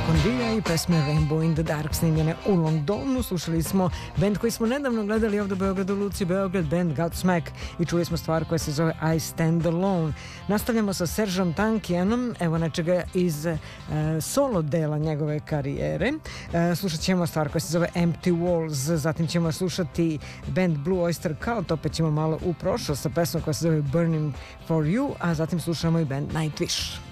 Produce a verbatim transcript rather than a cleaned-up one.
Condia i pesme Rainbow in the Dark snimljene u Londonu. Slušali smo band koji smo nedavno gledali ovdje u Beogradu, Luci Beograd, band Godsmack, i čuli smo stvar koja se zove I Stand Alone. Nastavljamo sa Seržom Tankianom, evo nečega iz e, solo dela njegove karijere. E, slušat ćemo stvar koja se zove Empty Walls, zatim ćemo slušati band Blue Oyster Cult, opet ćemo malo u prošlost sa pesmom koja se zove Burning for You, a zatim slušamo i band Nightwish.